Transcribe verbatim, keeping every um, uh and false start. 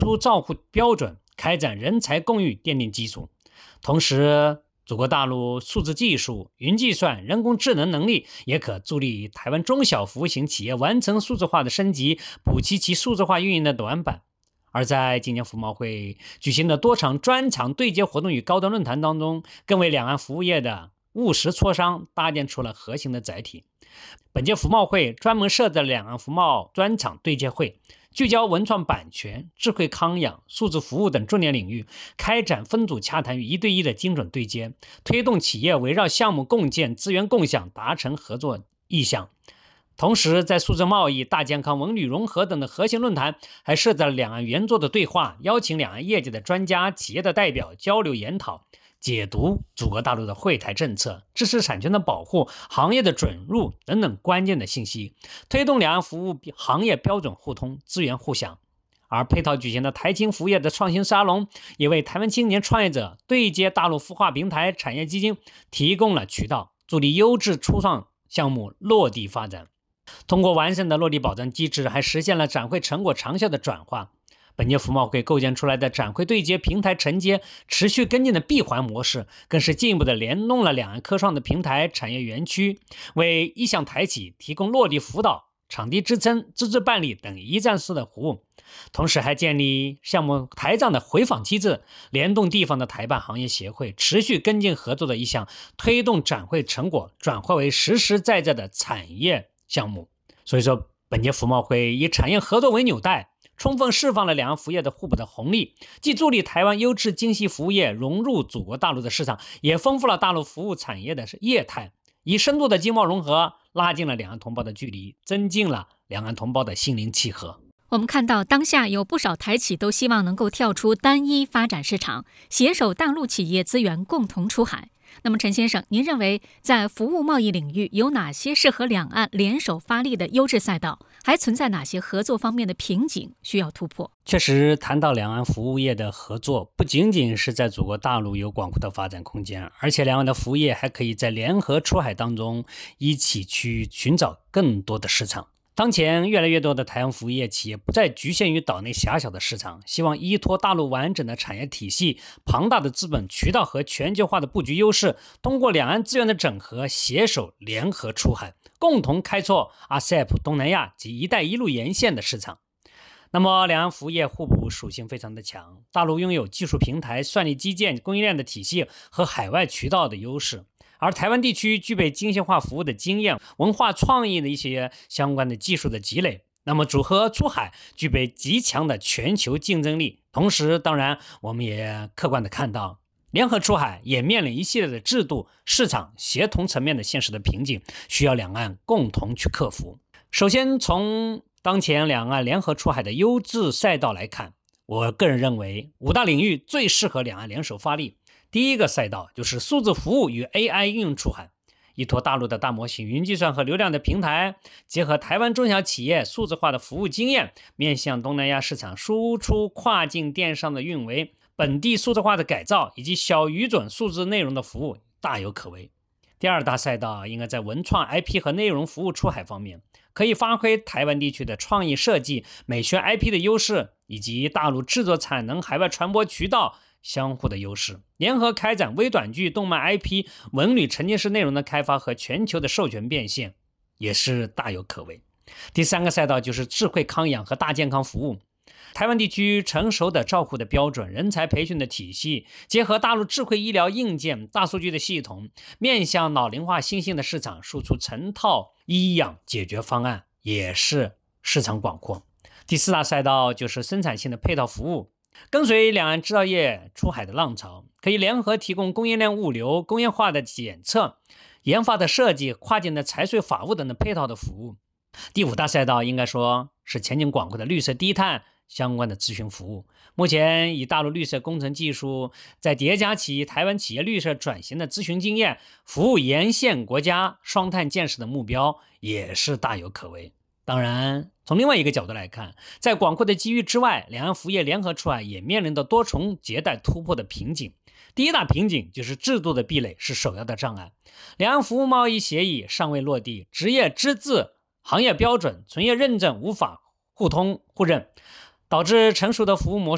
出照护标准，开展人才共育奠定基础。同时，祖国大陆数字技术、云计算、人工智能能力也可助力台湾中小服务型企业完成数字化的升级，补齐其数字化运营的短板。而在今年服贸会举行的多场专场对接活动与高端论坛当中，更为两岸服务业的务实磋商搭建出了核心的载体。本届服贸会专门设置了两岸服贸专场对接会，聚焦文创版权、智慧康养、数字服务等重点领域，开展分组洽谈与一对一的精准对接，推动企业围绕项目共建、资源共享达成合作意向。同时，在数字贸易、大健康、文旅融合等的核心论坛，还设置了两岸圆桌的对话，邀请两岸业界的专家、企业的代表交流研讨，解读祖国大陆的惠台政策、知识产权的保护、行业的准入等等关键的信息，推动两岸服务行业标准互通、资源互享。而配套举行的台青服务业的创新沙龙，也为台湾青年创业者对接大陆孵化平台产业基金提供了渠道，助力优质初创项目落地发展。通过完善的落地保障机制，还实现了展会成果长效的转化。本届服贸会构建出来的展会对接、平台承接、持续跟进的闭环模式，更是进一步的联动了两岸科创的平台产业园区，为意向台企提供落地辅导、场地支撑、资质办理等一站式的服务。同时还建立项目台账的回访机制，联动地方的台办行业协会，持续跟进合作的意向，推动展会成果转化为实实在在的产业项目。所以说，本届服贸会以产业合作为纽带，充分释放了两岸服务业的互补的红利，既助力台湾优质精细服务业融入祖国大陆的市场，也丰富了大陆服务产业的业态，以深度的经贸融合拉近了两岸同胞的距离，增进了两岸同胞的心灵契合。 我们看到当下有不少台企都希望能够跳出单一发展市场，携手大陆企业资源共同出海。那么陈先生，您认为在服务贸易领域有哪些适合两岸联手发力的优质赛道？还存在哪些合作方面的瓶颈需要突破？ 确实，谈到两岸服务业的合作，不仅仅是在祖国大陆有广阔的发展空间，而且两岸的服务业还可以在联合出海当中一起去寻找更多的市场。当前越来越多的台湾服务业企业不再局限于岛内狭小的市场，希望依托大陆完整的产业体系、庞大的资本渠道和全球化的布局优势，通过两岸资源的整合，携手联合出海，共同开拓 A S E P 东南亚及一带一路沿线的市场。那么两岸服务业互补属性非常的强，大陆拥有技术平台、算力基建、供应链的体系和海外渠道的优势，而台湾地区具备精细化服务的经验、文化创意的一些相关的技术的积累，那么组合出海具备极强的全球竞争力。同时，当然我们也客观的看到，联合出海也面临一系列的制度、市场协同层面的现实的瓶颈，需要两岸共同去克服。首先，从当前两岸联合出海的优质赛道来看，我个人认为五大领域最适合两岸联手发力。第一个赛道就是数字服务与 A I 应用出海，依托大陆的大模型、云计算和流量的平台，结合台湾中小企业数字化的服务经验，面向东南亚市场输出跨境电商的运维、本地数字化的改造以及小语种数字内容的服务，大有可为。第二大赛道应该在文创 I P 和内容服务出海方面，可以发挥台湾地区的创意设计、美学 I P 的优势，以及大陆制作产能、海外传播渠道相互的优势，联合开展微短剧、动漫 I P、文旅沉浸式内容的开发和全球的授权变现，也是大有可为。第三个赛道就是智慧康养和大健康服务。台湾地区成熟的照护的标准、人才培训的体系，结合大陆智慧医疗硬件、大数据的系统，面向老龄化新兴的市场输出成套医养解决方案，也是市场广阔。第四大赛道就是生产性的配套服务。跟随两岸制造业出海的浪潮，可以联合提供供应链物流、工业化的检测、研发的设计、跨境的财税法务等的配套的服务。第五大赛道应该说是前景广阔的绿色低碳相关的咨询服务。目前以大陆绿色工程技术在叠加起台湾企业绿色转型的咨询经验，服务沿线国家双碳建设的目标，也是大有可为。当然，从另外一个角度来看，在广阔的机遇之外，两岸服务业联合出海也面临着多重迭代突破的瓶颈。第一大瓶颈就是制度的壁垒是首要的障碍，两岸服务贸易协议尚未落地，职业资质、行业标准、从业认证无法互通互认，导致成熟的服务模式